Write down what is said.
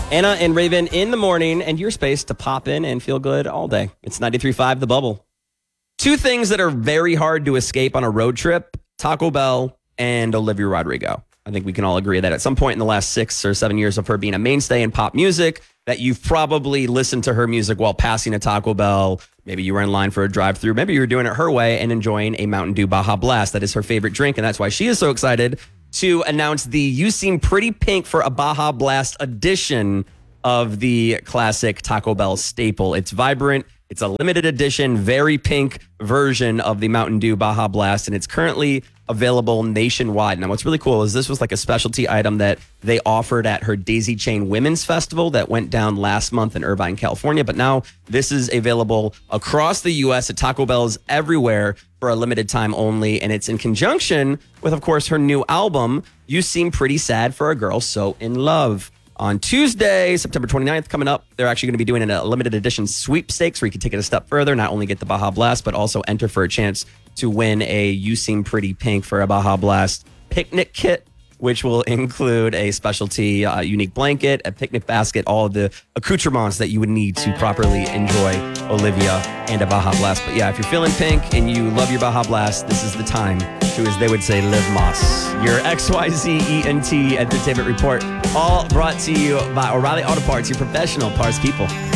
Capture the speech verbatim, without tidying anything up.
Anna and Raven in the morning, and your space to pop in and feel good all day. It's ninety-three point five The Bubble. Two things that are very hard to escape on a road trip, Taco Bell and Olivia Rodrigo. I think we can all agree that at some point in the last six or seven years of her being a mainstay in pop music, that you've probably listened to her music while passing a Taco Bell. Maybe you were in line for a drive-thru. Maybe you were doing it her way and enjoying a Mountain Dew Baja Blast. That is her favorite drink, and that's why she is so excited to announce the You Seem Pretty Pink for a Baja Blast edition of the classic Taco Bell staple. It's vibrant. It's a limited edition, very pink version of the Mountain Dew Baja Blast, and it's currently available nationwide. Now, what's really cool is this was like a specialty item that they offered at her Daisy Chain Women's Festival that went down last month in Irvine, California. But now this is available across the U S at Taco Bell's everywhere for a limited time only. And it's in conjunction with, of course, her new album, You Seem Pretty Sad for a Girl So in Love. On Tuesday, September twenty-ninth, coming up, they're actually going to be doing a limited edition sweepstakes where you can take it a step further, not only get the Baja Blast, but also enter for a chance to win a You Seem Pretty Pink for a Baja Blast picnic kit, which will include a specialty uh, unique blanket, a picnic basket, all of the accoutrements that you would need to properly enjoy Olivia and a Baja Blast. But yeah, if you're feeling pink and you love your Baja Blast, this is the time to, as they would say, live Moss. Your X Y Z E N T Entertainment Report, all brought to you by O'Reilly Auto Parts, your professional parts people.